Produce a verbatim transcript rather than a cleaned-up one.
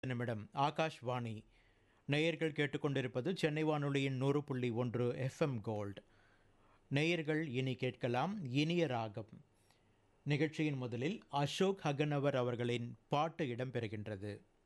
நிமிடம் ஆகாஷ்வாணி. நேயர்கள் கேட்டுக்கொண்டிருப்பது சென்னை வானொலியின் நூறு புள்ளி ஒன்று எஃப்எம் கோல்டு. நேயர்கள் இனி கேட்கலாம் இனிய ராகம். நிகழ்ச்சியின் முதலில் அசோக் ஹகனவர் அவர்களின் பாட்டு இடம்பெறுகின்றது.